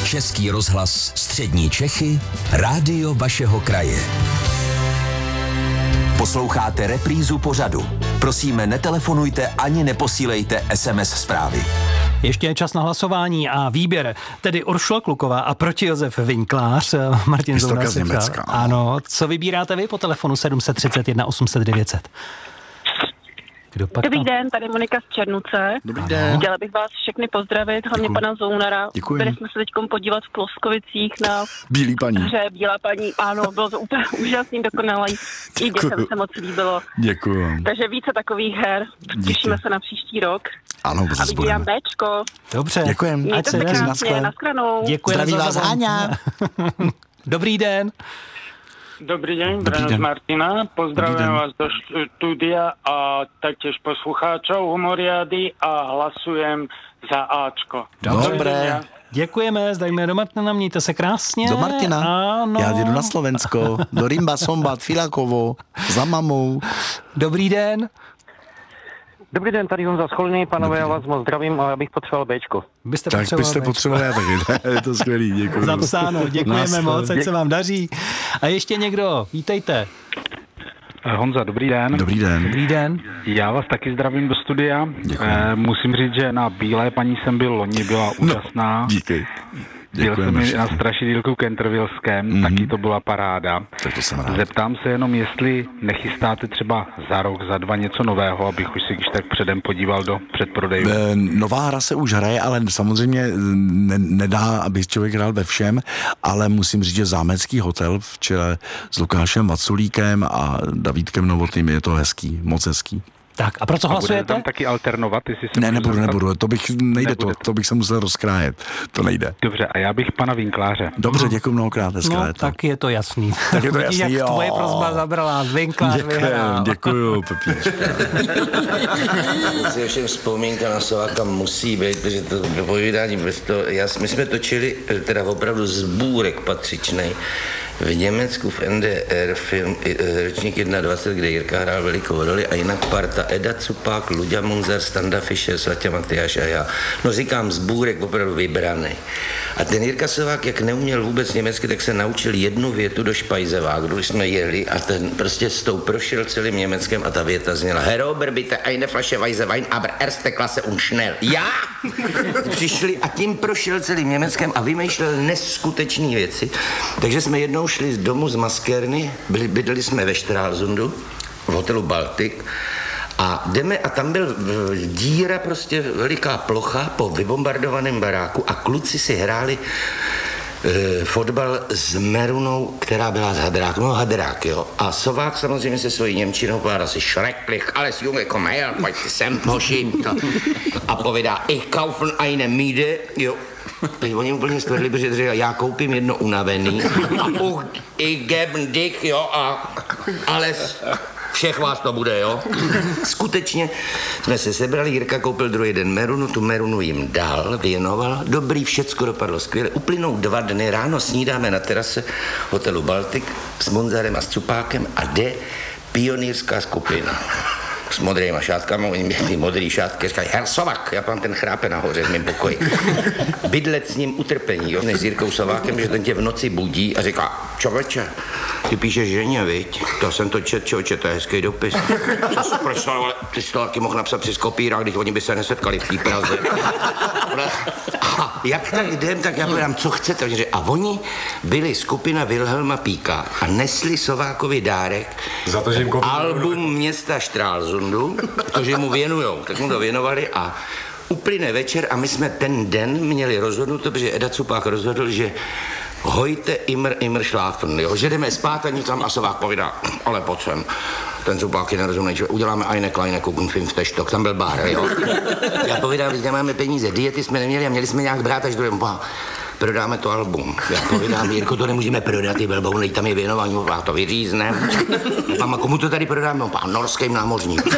Český rozhlas Střední Čechy, rádio vašeho kraje. Posloucháte reprízu pořadu. Prosíme, netelefonujte ani neposílejte SMS zprávy. Ještě je čas na hlasování a výběr, tedy Uršula Kluková a proti Josef Vinklář. Martin Zouna z Německa. Ano, co vybíráte vy po telefonu 731 800 900? Dobrý den, tady Monika z Černuce. Dobrý den. Chtěla bych vás všechny pozdravit, hlavně pana Zounara. Děkuji. Byli jsme se teď podívat v Kloskovicích na Bílý paní. hře Bílá paní. Ano, bylo to úplně úžasný, dokonalý. I dětem se moc líbilo. Děkuji. Takže více takových her. Těšíme se na příští rok. Ano, a vybírám Bčko. Dobře. Děkujem. Mějte se krásně, nashledanou. Děkujeme. Zdraví vás Háňa. Dobrý den. Dobrý den, Brano z Martina. Pozdravujem vás do studia a taktiež poslucháčov Humoriady a hlasujem za Ačko. Dobré. Děkujeme, zdajme do Martina, mějte se krásně. Do Martina. Ano. Já jdu na Slovensko, do Rimba, Sombat, Filakovo, za mamou. Dobrý den. Dobrý den, tady Honza Scholný, panové, já vás moc zdravím a já bych potřeboval Bčko. Byste potřebovali já taky, je to skvělý, děkuji. Zapsáno, děkujeme moc, ať se vám daří. A ještě někdo, vítejte. Honza, dobrý den. Dobrý den. Dobrý den. Já vás taky zdravím do studia. Musím říct, že na Bílé paní jsem byl loni, byla úžasná. Díky. Byl jsem i na Strašidýlku Cantervillském, taky to byla paráda. Tak to jsem rád. Zeptám se jenom, jestli nechystáte třeba za rok, za dva něco nového, abych už si když tak předem podíval do předprodejů. Nová hra se už hraje, ale samozřejmě nedá, aby člověk hrál ve všem, ale musím říct, že Zámecký hotel v čele s Lukášem Vaculíkem a Davídkem Novotným je to hezký, moc hezký. Tak a pro co hlasujete? Budete tam taky alternovat? Nebudu, to bych, nejde to bych se musel rozkrájet, to nejde. Dobře, a já bych pana Vinkláře. Dobře, děkuji mnohokrát, hezká No, tak je to jasný. Tak je to jasný, jak jo. tvoje prosba zabrala, Vinklář vyhrál. Děkuju, Pepíčka. Si všem vzpomínka na Slováka musí být, protože to dopovídání bez toho, my jsme točili teda opravdu sbůrek patřičnej v Německu v NDR film ročník 21, kde Jirka hrál velikou roli a jinak parta Eda Cupák, Luďa Munzar, Standa Fischer, Svatě Matyáš a já. No říkám sbůrek opravdu vybraný. A ten Jirka Slovák, jak neuměl vůbec německy, tak se naučil jednu větu do Speisewagen, když jsme jeli a ten prostě s tou prošel celým Německem a ta věta zněla Herr Ober, bitte eine Flasche Weißwein, aber erste Klasse und schnell. Já! Přišli a tím prošel celým Německem a vymýšlel neskutečné věci. Takže jsme jednou šli z domu z Maskérny, bydleli jsme ve Stralsundu, v hotelu Baltic a jdeme a tam byl díra, prostě veliká plocha po vybombardovaném baráku a kluci si hráli fotbal s Merunou, která byla z Hadrák, no Hadrák, jo. A Sovák samozřejmě se svojí němčinou povídá si schrecklich, alles Junge, komm her, pojďte sem, hoši. A povídá, ich kaufen eine Miete, jo. Teď oni úplně stvrdli, protože říkal, já koupím jedno unavený a ich geben dich, jo, a alles, všech vás to bude, jo. Skutečně jsme se sebrali, Jirka koupil druhý den Merunu, tu Merunu jim dal, věnoval, dobrý, všecko dopadlo skvěle. Uplynou 2 dny, ráno snídáme na terase hotelu Baltic s Munzarem a s Cupákem a jde pionýrská skupina. S modrýma šátkama, oni měli modrý šátky, říkají, Herr Sovák, já tam ten chrápe nahoře v mém pokoji. Bydlet s ním utrpení, jo, než s Jirkou Sovákem, že ten tě v noci budí a říká, čověče, ty píšeš ženě, viď? To jsem to čověče, to je hezký dopis. Proč to, ale ty jsi to taky mohl napsat přes kopírák, když oni by se nesetkali v té Praze. A jak tak jdem, tak já povedám, co chcete. A oni byli skupina Wilhelma Píka a nesli Sovákovi dárek, za to, že jim album města Stralsundu, protože mu věnujou, tak mu to věnovali a uplyne večer a my jsme ten den měli rozhodnuto, protože Eda Cupák rozhodl, že hojte immer schlafen, jo, že jdeme spát a nic tam a Sovák povídá, ale pojď sem. Ten Cupák je nerozumný, že uděláme eine kleine Kuchenfilm v Teštok, tam byl bar, jo. Já povídám, že nemáme peníze, diety jsme neměli a měli jsme nějak brát až do prodáme to album. Já povídám, Jirko, to nemůžeme prodat, ty velbounej, tam je věnování, a to vyříznem. Mama, komu to tady prodáme? Pán norským námořník.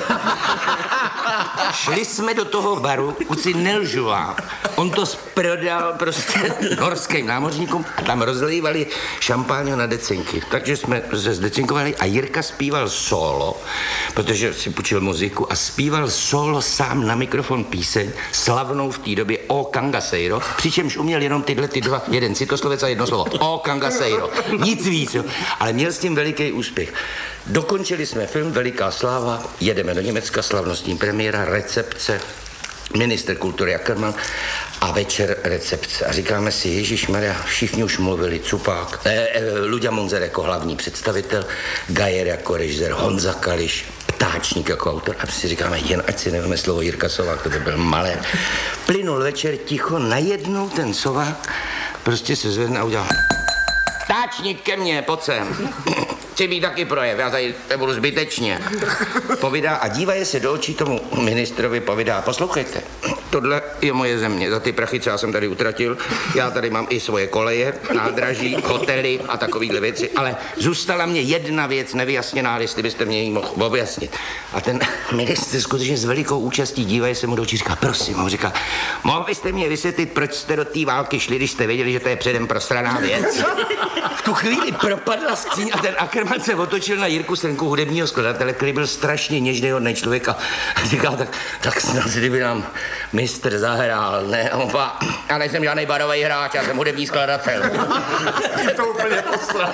Šli jsme do toho baru, kuci nelžu vám. On to prodal prostě norským námořníkům a tam rozlívali šampáň na decinky. Takže jsme se zdecinkovali a Jirka zpíval solo, protože si půjčil muziku a zpíval solo sám na mikrofon píseň slavnou v té době O Cangaceiro, přičemž uměl jenom tyhle ty dva, jeden citoslovec a jedno slovo. O Cangaceiro. Nic víc, jo. Ale měl s tím veliký úspěch. Dokončili jsme film Veliká sláva, jedeme do Německa, slavnostní premiéra, recepce, ministr kultury Ackermann a večer recepce. A říkáme si, ježišmarja, všichni už mluvili, Cupák, Luďa Monzer jako hlavní představitel, Gajer jako režisér, Honza Kališ, Ptáčník jako autor. A si říkáme, jen ať si nevíme slovo Jirka Sovák, to by byl malé. Plynul večer ticho, najednou ten Sovák prostě se zvedne a udělal: Ptáčník ke mně, pojď sem. Chci být taky projev, já tady nebudu zbytečně. Povídá a dívaje se do očí tomu ministrovi, povídá: poslouchejte, tohle je moje země, za ty prachy, co já jsem tady utratil, já tady mám i svoje koleje, nádraží, hotely a takovýhle věci, ale zůstala mě jedna věc nevyjasněná, jestli byste mě ji mohl objasnit. A ten ministr skutečně s velikou účastí dívaje se mu do očí, říká: prosím, on říká: mohl byste mě vysvětlit, proč jste do té války šli, když jste věděli, že to je předem prostraná věc? V tu chvíli propadla skříň a ten Ackermann se otočil na Jirku Srnku, hudebního skladatele, který byl strašně něžný hodnej člověk a říkal: tak snad kdyby nám mistr zahrál, ne, opa, já nejsem žádnej barový hráč, já jsem hudební skladatel. Je to úplně posla.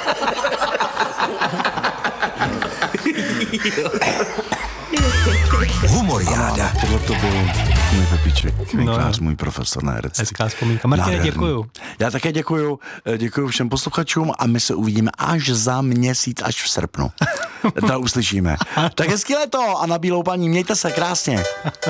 Humoriáda. Tohle to byl můj Pepíček, Vinklář, můj profesor na herectví. Hezká vzpomínka. Martine, děkuju. Já také děkuju. Děkuju všem posluchačům a my se uvidíme až za měsíc, až v srpnu. To uslyšíme. Tak hezký léto a na bílou paní, mějte se krásně.